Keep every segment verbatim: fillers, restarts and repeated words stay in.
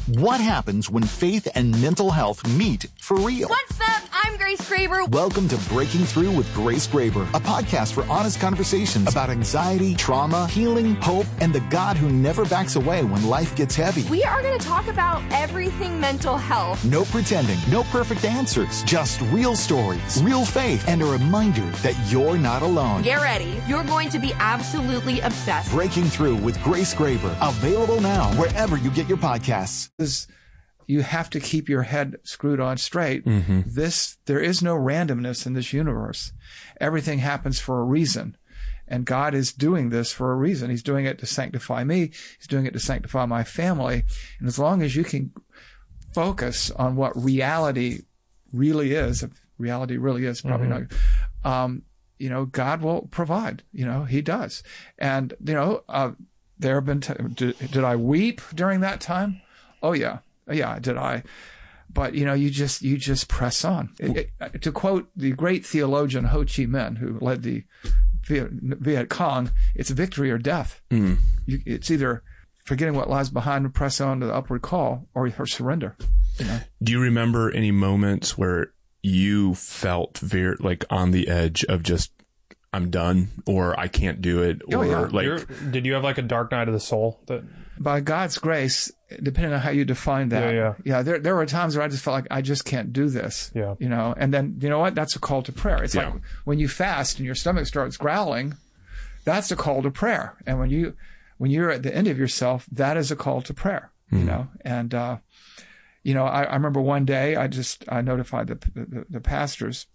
What happens when faith and mental health meet for real? What's up? I'm Grace Graber. Welcome to Breaking Through with Grace Graber, a podcast for honest conversations about anxiety, trauma, healing, hope, and the God who never backs away when life gets heavy. We are going to talk about everything mental health. No pretending, no perfect answers, just real stories, real faith, and a reminder that you're not alone. Get ready. You're going to be absolutely obsessed. Breaking Through with Grace Graber, available now wherever you get your podcasts. You have to keep your head screwed on straight. Mm-hmm. This, there is no randomness in this universe. Everything happens for a reason. And God is doing this for a reason. He's doing it to sanctify me. He's doing it to sanctify my family. And as long as you can focus on what reality really is, if reality really is, probably mm-hmm. not, um, you know, God will provide, you know, he does. And, you know, uh, there have been, t- did, did I weep during that time? Oh yeah. Yeah, did I? But, you know, you just, you just press on. It, it, to quote the great theologian Ho Chi Minh, who led the Viet, Viet Cong, it's victory or death. Mm. You, it's either forgetting what lies behind and press on to the upward call, or, or surrender. You know? Do you remember any moments where you felt very, like, on the edge of just, I'm done, or I can't do it, or oh, yeah. like, You're, did you have like a dark night of the soul? That by God's grace, depending on how you define that, yeah, yeah. yeah there there were times where I just felt like I just can't do this, yeah, you know. And then you know what? That's a call to prayer. It's yeah. like when you fast and your stomach starts growling, that's a call to prayer. And when you when you're at the end of yourself, that is a call to prayer, mm-hmm. you know. And uh, you know, I, I remember one day I just I notified the the, the pastors.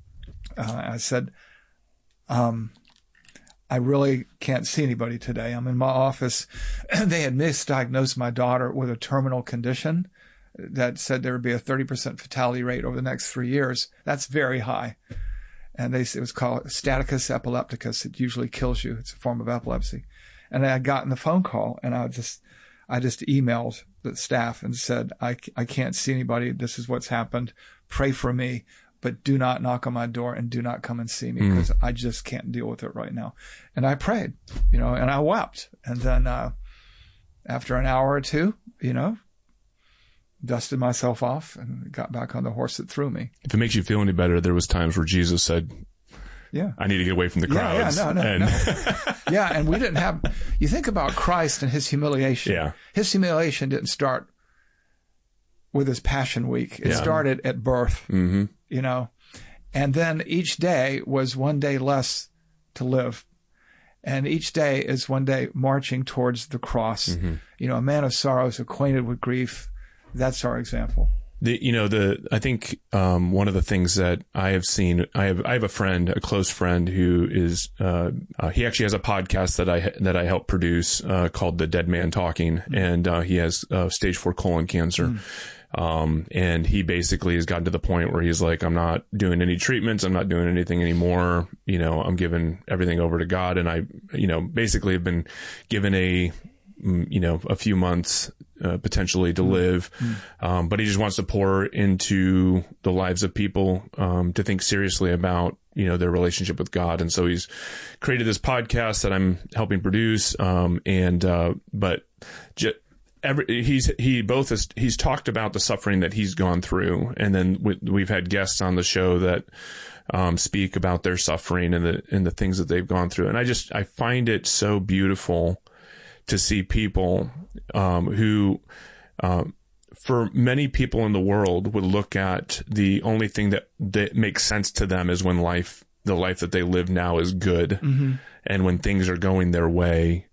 Uh, I said. Um, I really can't see anybody today. I'm in my office. They had misdiagnosed my daughter with a terminal condition that said there would be a thirty percent fatality rate over the next three years. That's very high. And they, it was called staticus epilepticus. It usually kills you. It's a form of epilepsy. And I had gotten the phone call and I just, I just emailed the staff and said, I, I can't see anybody. This is what's happened. Pray for me. But do not knock on my door and do not come and see me because mm. I just can't deal with it right now. And I prayed, you know, and I wept. And then, uh, after an hour or two, you know, dusted myself off and got back on the horse that threw me. If it makes you feel any better, there was times where Jesus said, yeah, I need to get away from the crowds. Yeah, yeah no, no, and no. Yeah. And we didn't have, you think about Christ and his humiliation. Yeah. His humiliation didn't start with his Passion Week. It yeah. started at birth. Mm-hmm. You know, and then each day was one day less to live. And each day is one day marching towards the cross. Mm-hmm. You know, a man of sorrows, acquainted with grief. That's our example. The, you know, the, I think, um, one of the things that I have seen, I have, I have a friend, a close friend who is, uh, uh he actually has a podcast that I, that I help produce, uh, called The Dead Man Talking. Mm-hmm. And, uh, he has, uh, stage four colon cancer. Mm-hmm. Um, and he basically has gotten to the point where he's like, I'm not doing any treatments. I'm not doing anything anymore. You know, I'm giving everything over to God. And I, you know, basically have been given a, you know, a few months, uh, potentially to live. Mm-hmm. Um, but he just wants to pour into the lives of people, um, to think seriously about, you know, their relationship with God. And so he's created this podcast that I'm helping produce. Um, and, uh, but just, Every, he's he both has, he's talked about the suffering that he's gone through, and then we, we've had guests on the show that um, speak about their suffering and the and the things that they've gone through. And I just I find it so beautiful to see people um, who, um, for many people in the world, would look at the only thing that that makes sense to them is when life the life that they live now is good, mm-hmm. and when things are going their way.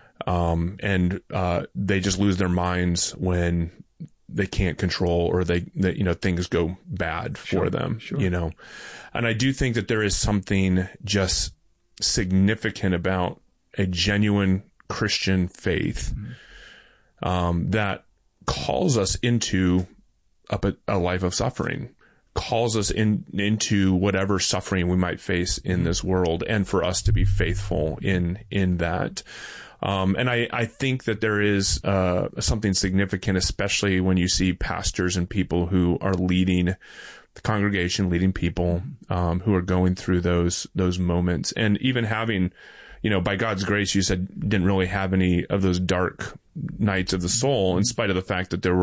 Um, and, uh, they just lose their minds when they can't control or they, they you know, things go bad for sure, them, sure. you know, and I do think that there is something just significant about a genuine Christian faith, mm-hmm. um, that calls us into a, a life of suffering, calls us in, into whatever suffering we might face in mm-hmm. this world, and for us to be faithful in, in that. Um, and I, I think that there is, uh, something significant, especially when you see pastors and people who are leading the congregation, leading people, um, who are going through those, those moments. And even having, you know, by God's grace, you said didn't really have any of those dark nights of the soul, in spite of the fact that there were